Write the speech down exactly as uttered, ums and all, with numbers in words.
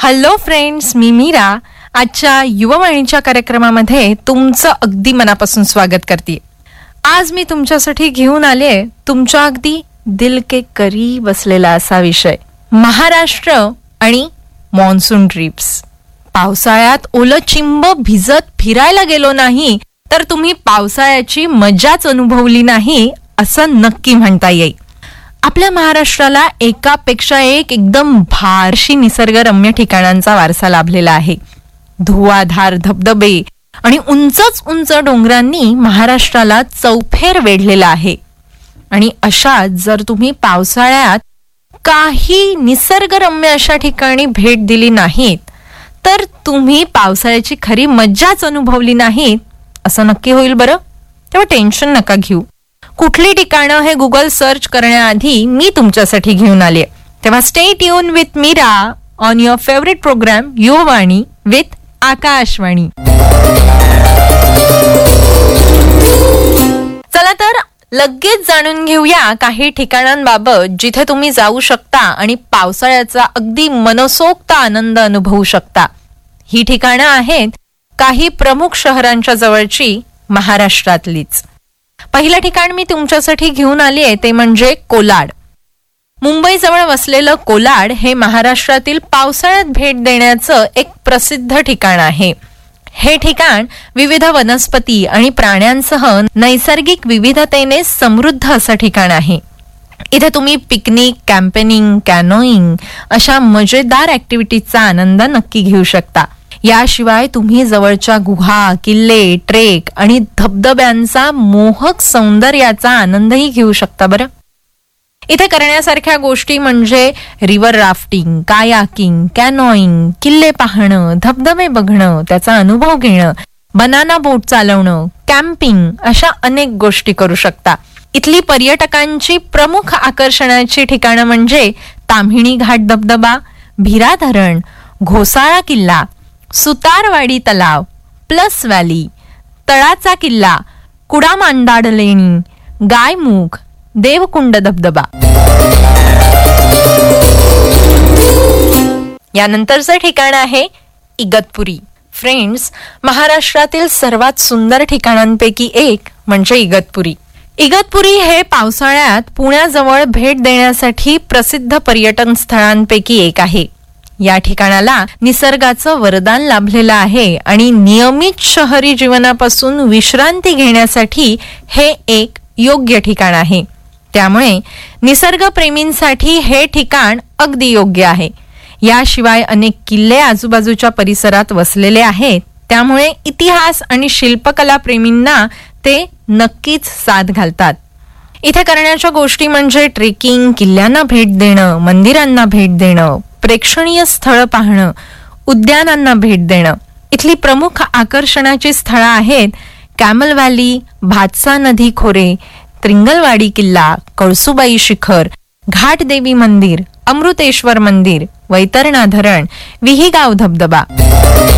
Hello friends, मी मीरा आजच्या युवावाणीच्या कार्यक्रमामध्ये तुमचं अगदी मनापासून स्वागत करते. आज मी तुमच्यासाठी घेऊन आले तुमच्या अगदी दिल के करीब बसलेला असा विषय, महाराष्ट्र आणि मॉन्सून ट्रिप्स. पावसाळ्यात ओलं चिंब भिजत फिरायला गेलो नाही तर तुम्ही पावसाळ्याची मजाच अनुभवली नाही असं नक्की म्हणता येईल. आपल्या महाराष्ट्राला एकापेक्षा एक एकदम भारशी निसर्गरम्य ठिकाणांचा वारसा लाभलेला आहे. धुवाधार धबधबे आणि उंचच उंच डोंगरांनी महाराष्ट्राला चौफेर वेढलेला आहे. आणि अशा जर तुम्ही पावसाळ्यात काही निसर्गरम्य अशा ठिकाणी भेट दिली नाहीत तर तुम्ही पावसाळ्याची खरी मज्जाच अनुभवली नाहीत असं नक्की होईल. बरं, तेव्हा टेन्शन नका घेऊ. कुठली ठिकाणं हे गुगल सर्च करण्याआधी मी तुमच्यासाठी घेऊन आले. तेव्हा stay tune with Mira on your favourite programme Yuvavani with Akashvani. चला तर लगेच जाणून घेऊया काही ठिकाणांबाबत जिथे तुम्ही जाऊ शकता आणि पावसाळ्याचा अगदी मनसोक्त आनंद अनुभवू शकता. ही ठिकाणं आहेत काही प्रमुख शहरांच्या जवळची महाराष्ट्रातलीच. पहिलं ठिकाण मी तुमच्यासाठी घेऊन आली आहे ते म्हणजे कोलाड. मुंबईजवळ वसलेलं कोलाड हे महाराष्ट्रातील पावसाळ्यात भेट देण्याचं एक प्रसिद्ध ठिकाण आहे. हे ठिकाण विविध वनस्पती आणि प्राण्यांसह नैसर्गिक विविधतेने समृद्ध असं ठिकाण आहे. इथे तुम्ही पिकनिक, कॅम्पेनिंग, कॅनोईंग अशा मजेदार ऍक्टिव्हिटीजचा आनंद नक्की घेऊ शकता. याशिवाय तुम्ही जवळच्या गुहा, किल्ले, ट्रेक आणि धबधब्यांचा मोहक सौंदर्याचा आनंदही घेऊ शकता. बरं, इथे करण्यासारख्या गोष्टी म्हणजे रिव्हर राफ्टिंग, कायाकिंग, कॅनोईंग, किल्ले पाहणं, धबधबे बघणं, त्याचा अनुभव घेणं, बनाना बोट चालवणं, कॅम्पिंग अशा अनेक गोष्टी करू शकता. इथली पर्यटकांची प्रमुख आकर्षणाची ठिकाणं म्हणजे ताम्हिणी घाट धबधबा, भीरा धरण, घोसाळा किल्ला, सुतारवाडी तलाव, प्लस व्हॅली, तळाचा किल्ला, कुडामांडाड लेणी, गायमुख, देवकुंड धबधबा. यानंतरचं ठिकाण आहे इगतपुरी. फ्रेंड्स, महाराष्ट्रातील सर्वात सुंदर ठिकाणांपैकी एक म्हणजे इगतपुरी. इगतपुरी हे पावसाळ्यात पुण्याजवळ भेट देण्यासाठी प्रसिद्ध पर्यटन स्थळांपैकी एक आहे. या ठिकाणाला निसर्गाचं वरदान लाभलेलं आहे आणि नियमित शहरी जीवनापासून विश्रांती घेण्यासाठी हे एक योग्य ठिकाण आहे. त्यामुळे निसर्गप्रेमींसाठी हे ठिकाण अगदी योग्य आहे. याशिवाय अनेक किल्ले आजूबाजूच्या परिसरात वसलेले आहेत. त्यामुळे इतिहास आणि शिल्पकला प्रेमींना ते नक्कीच साथ घालतात. इथे करण्याच्या गोष्टी म्हणजे ट्रेकिंग, किल्ल्यांना भेट देणं, मंदिरांना भेट देणं, प्रेक्षणीय स्थळ पाहणं, उद्यानांना भेट देणं. इथली प्रमुख आकर्षणाची स्थळं आहेत कॅमल व्हॅली, भातसा नदी खोरे, त्रिंगलवाडी किल्ला, कळसुबाई शिखर, घाटदेवी मंदिर, अमृतेश्वर मंदिर, वैतरणा धरण, विहीगाव धबधबा.